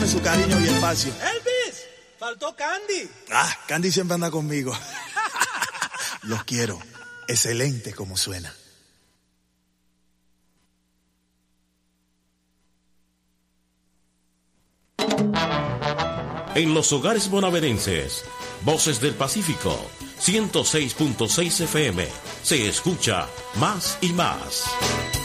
darme su cariño y espacio. ¡Elvis! ¡Faltó Candy! Candy siempre anda conmigo. Los quiero. Excelente como suena. En los hogares bonaerenses, Voces del Pacífico, 106.6 FM, se escucha más y más.